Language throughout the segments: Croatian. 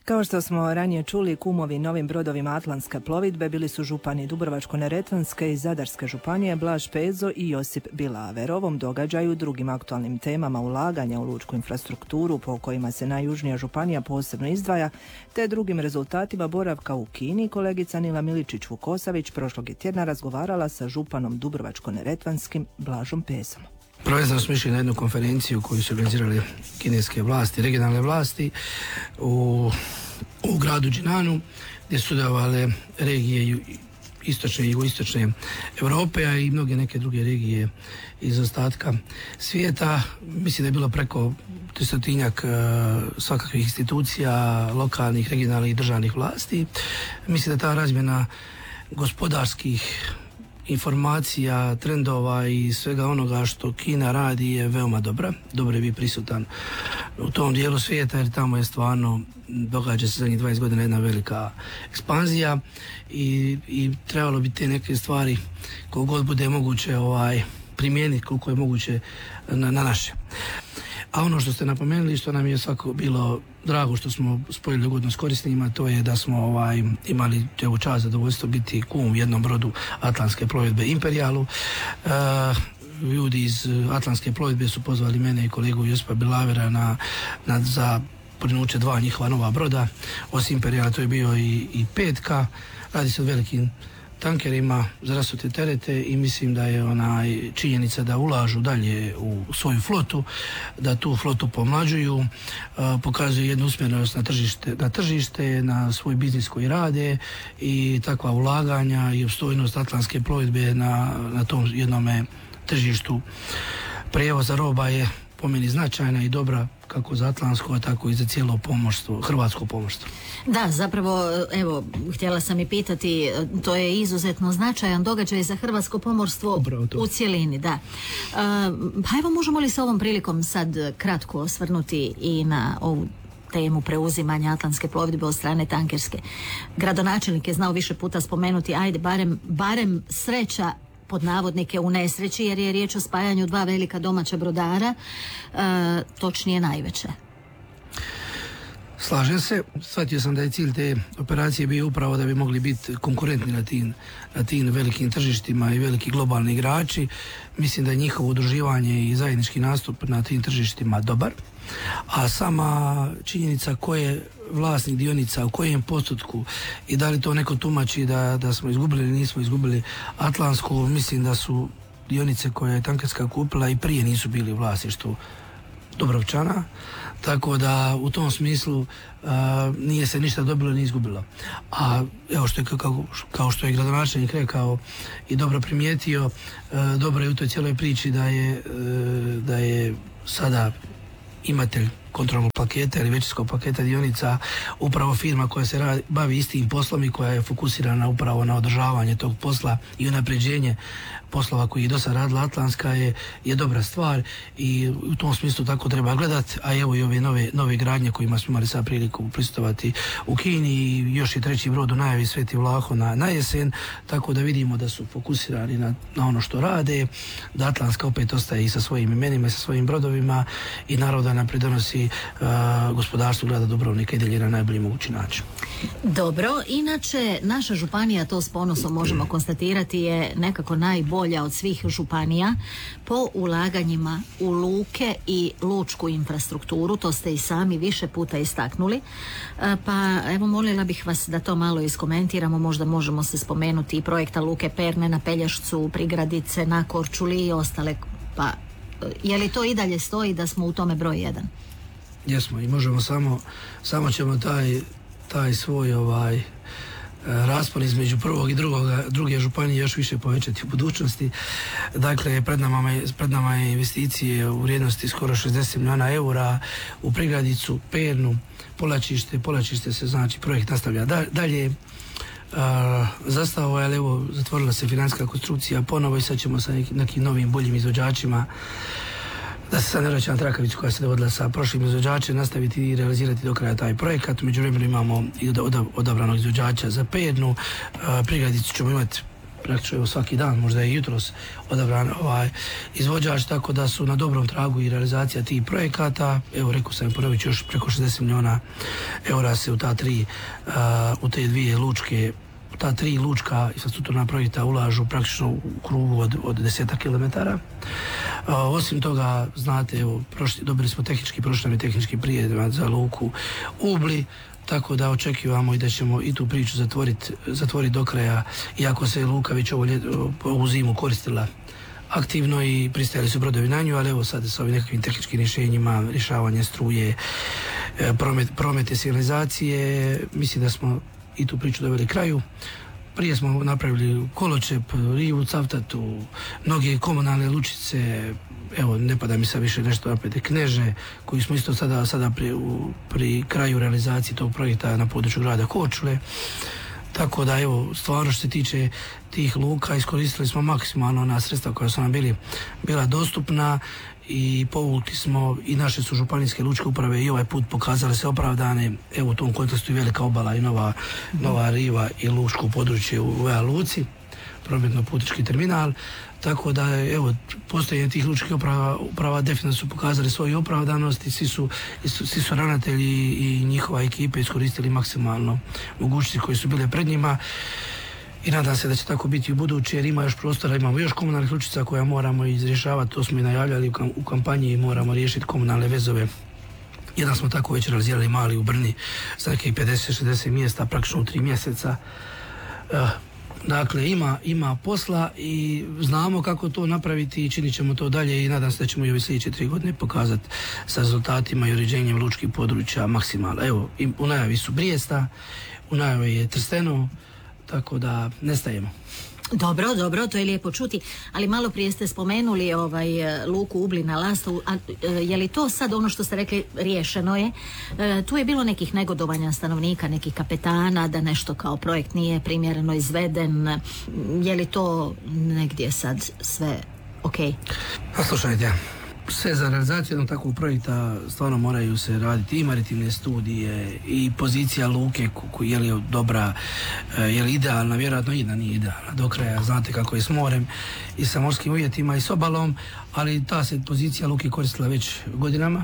Kao što smo ranije čuli, kumovi novim brodovima Atlantske plovidbe bili su župani Dubrovačko-neretvanske i Zadarske županije Blaž Pezo i Josip Bilaver. Ovom događaju, drugim aktualnim temama ulaganja u lučku infrastrukturu po kojima se najjužnija županija posebno izdvaja, te drugim rezultatima boravka u Kini, kolegica Nila Miličić-Vukosavić prošlog je tjedna razgovarala sa županom Dubrovačko-neretvanskim Blažom Pezom. Prvenstveno smo išli na jednu konferenciju koju su organizirali kineske vlasti, regionalne vlasti u gradu Džinanu, gdje su sudjelovale regije istočne i jugoistočne Europe, a i mnoge neke druge regije iz ostatka svijeta. Mislim da je bilo preko 300-tinjak svakakvih institucija, lokalnih, regionalnih i državnih vlasti. Mislim da ta razmjena gospodarskih informacija, trendova i svega onoga što Kina radi je veoma dobra. Dobro je biti prisutan u tom dijelu svijeta, jer tamo je stvarno, događa se zadnjih 20 godina jedna velika ekspanzija i trebalo bi te neke stvari koliko god bude moguće primijeniti koliko je moguće na naše. A ono što ste napomenuli, što nam je svako bilo drago što smo spojili ugodno s korisnima, to je da smo imali čast zadovoljstvo biti kum u jednom brodu Atlantske plovidbe Imperialu. Ljudi iz Atlantske plovidbe su pozvali mene i kolegu Josipa Bilavera za prinuće 2 njihova nova broda. Osim Imperiala to je bio i 5K. Radi se o velikim tankerima za rasute terete i mislim da je činjenica da ulažu dalje u svoju flotu, da tu flotu pomlađuju, pokazuju jednu usmjerenost na tržište, na svoj biznis koji rade i takva ulaganja i opstojnost Atlantske plovidbe na tom jednome tržištu prijevoza roba je po meni značajna i dobra kako za atlantsko, tako i za cijelo pomorstvo, hrvatsko pomorstvo. Da, zapravo, evo, htjela sam i pitati, to je izuzetno značajan događaj za hrvatsko pomorstvo u cjelini, da. Pa evo, možemo li se ovom prilikom sad kratko osvrnuti i na ovu temu preuzimanja Atlantske plovidbe od strane tankerske. Gradonačelnik je znao više puta spomenuti, ajde, barem sreća pod navodnike u nesreći, jer je riječ o spajanju 2 velika domaća brodara, točnije najveće. Slažem se. Shvatio sam da je cilj te operacije bio upravo da bi mogli biti konkurentni na tim velikim tržištima i veliki globalni igrači. Mislim da je njihovo udruživanje i zajednički nastup na tim tržištima dobar, a sama činjenica ko je vlasnik dionica, u kojem postotku i da li to neko tumači da smo izgubili ili nismo izgubili Atlantsku, mislim da su dionice koje je tankerska kupila i prije nisu bili u vlasništvu Dubrovčana, tako da u tom smislu nije se ništa dobilo ni izgubilo. A evo kao što je gradonačelnik rekao i dobro primijetio, dobro je u toj cijeloj priči da je sada imatelj kontrolnog paketa ili većinskog paketa dionica upravo firma koja se bavi istim poslom i koja je fokusirana upravo na održavanje tog posla i unapređenje poslova koji je do sada radila Atlantska je dobra stvar i u tom smislu tako treba gledati, a evo i ove nove gradnje kojima smo imali sad priliku prisustvovati u Kini i još je 3. brod u najavi Sveti Vlaho na jesen, tako da vidimo da su fokusirani na ono što rade, da Atlantska opet ostaje i sa svojim imenima i sa svojim brodovima i naravno da nam pridonosi gospodarstvu grada Dubrovnika i dalje na najbolji mogući način. Dobro, inače naša županija, to s ponosom možemo konstatirati, je nekako najbolja od svih županija po ulaganjima u luke i lučku infrastrukturu, to ste i sami više puta istaknuli, pa evo molila bih vas da to malo iskomentiramo, možda možemo se spomenuti i projekta Luke Perne na Pelješcu, Prigradice, na Korčuli i ostale, pa je li to i dalje stoji da smo u tome broj 1? Jesmo i možemo samo ćemo taj svoj raspon između prvog i druge županije još više povećati u budućnosti. Dakle, pred nama je investicije u vrijednosti skoro 60 milijuna eura u Prigradicu, Pernu, Polačište se znači projekt nastavlja dalje. Zastavo je, ali evo, zatvorila se financijska konstrukcija ponovo i sad ćemo sa nekim novim boljim izvođačima, da se sad ne vraćam trakavicu koja se dovodila sa prošlim izvođačem, nastaviti i realizirati do kraja taj projekat. Međuvremenu imamo i odabranog izvođača za Pernu. Prigradicu ćemo imati praktično svaki dan, možda je jutros odabran izvođač, tako da su na dobrom tragu i realizacija tih projekata. Evo, rekao sam, ponovit ću, još preko 60 milijuna eura se u te dvije lučke, ta tri lučka infrastrukturna projekta ulažu praktično u krugu od 10 kilometara. Osim toga, znate, evo, dobili smo tehnički prijedlog za luku Ubli, tako da očekivamo i da ćemo i tu priču zatvoriti do kraja, iako se luka već ovu zimu koristila aktivno i pristajali su brodovi na nju, ali evo sad sa ovim nekakvim tehničkim rješenjima, rješavanje struje, promete, signalizacije, mislim da smo i tu priču doveli kraju. Prije smo napravili Koločep, Rivu, Cavtatu, mnoge komunalne lučice, evo, ne pada mi sad više nešto opet, Kneže, koji smo isto sada pri kraju realizacije tog projekta na području grada Korčule. Tako da, evo, stvarno što se tiče tih luka, iskoristili smo maksimalno ona sredstva koja su nam bila dostupna i povukli smo, i naše su županijske lučke uprave i ovaj put pokazale se opravdane. Evo, u tom kontekstu i Velika Obala i Nova Riva i lučko područje u Vela Luci, prometno-putnički terminal. Tako da, evo, postojanje tih lučkih uprava definitivno su pokazali svoju opravdanost i svi su ravnatelji i njihova ekipa iskoristili maksimalno mogućnosti koje su bile pred njima. I nadam se da će tako biti u budući, jer ima još prostora, imamo još komunalnih lučica koja moramo izrješavati, to smo i najavljali u kampanji, moramo riješiti komunalne vezove. Jedan smo tako već realizirali mali u Brni za nekih 50-60 mjesta, praktično u 3 mjeseca. Dakle, ima posla i znamo kako to napraviti i činit ćemo to dalje i nadam se da ćemo i ove sljedeće 3 godine pokazati sa rezultatima i uređenjem lučkih područja maksimalno. Evo, u najavi su Brijesta, u najavi je Trsteno, tako da ne stajemo. Dobro, to je lijepo čuti, ali malo prije ste spomenuli luku Ubli na Lastovu, a je li to sad ono što ste rekli riješeno je? Tu je bilo nekih negodovanja stanovnika, nekih kapetana, da nešto kao projekt nije primjereno izveden, je li to negdje sad sve okej? Pa slušajte, sve za realizaciju jednog takvog projekta stvarno moraju se raditi i maritimne studije i pozicija luke, je li dobra, je li idealna, vjerojatno jedna nije idealna do kraja, znate kako je s morem i sa morskim uvjetima i s obalom, ali ta se pozicija luke koristila već godinama,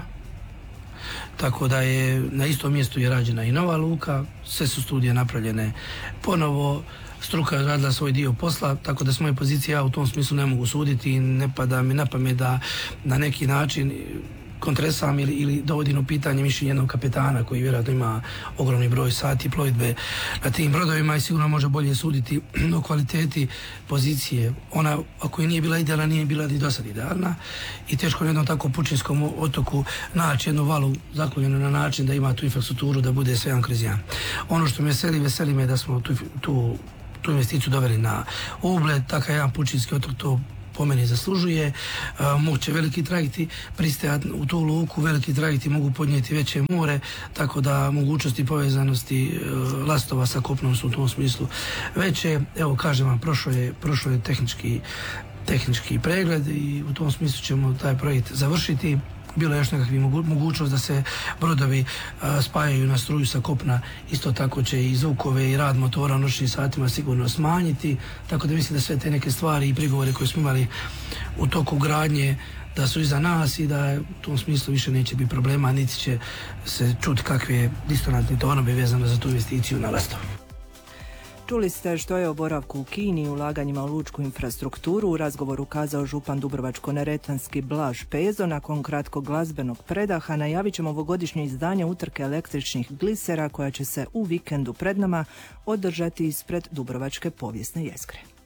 tako da je na istom mjestu je rađena i nova luka, sve su studije napravljene ponovo, struka je radila svoj dio posla, tako da s moje pozicije ja u tom smislu ne mogu suditi i ne pada mi na pamet da na neki način kontresam ili dovodim u pitanje mišljenje jednog kapetana koji vjerojatno ima ogromni broj sati plovidbe na tim brodovima i sigurno može bolje suditi o kvaliteti pozicije. Ona, ako je nije bila idealna, nije bila ni do sad idealna i teško na jednom tako pučinskom otoku naći jednu valu zaklonjenu na način da ima tu infrastrukturu da bude sve jedan kroz jedan. Ono što me veseli me da smo tu investiciju doveli na Ubled, takav jedan pučinski otok to po meni zaslužuje. Moće veliki trajekti pristajati u tu luku, veliki trajekti mogu podnijeti veće more, tako da mogućnosti povezanosti Lastova sa kopnom su u tom smislu veće. Evo, kažem vam, prošlo je tehnički pregled i u tom smislu ćemo taj projekt završiti. Bilo je još nekakvih mogućnost da se brodovi spajaju na struju sa kopna, isto tako će i zvukove i rad motora u noćnim satima sigurno smanjiti, tako da mislim da sve te neke stvari i prigovore koje smo imali u toku gradnje da su iza nas i da u tom smislu više neće biti problema, niti će se čuti kakve disonantne tonove vezano za tu investiciju na Lastovu. Čuli ste što je o boravku u Kini i ulaganjima u lučku infrastrukturu. U razgovoru kazao župan Dubrovačko-neretvanski Blaž Pezo. Nakon kratkog glazbenog predaha najavit ćemo ovogodišnje izdanje utrke električnih glisera koja će se u vikendu pred nama održati ispred Dubrovačke povijesne jezgre.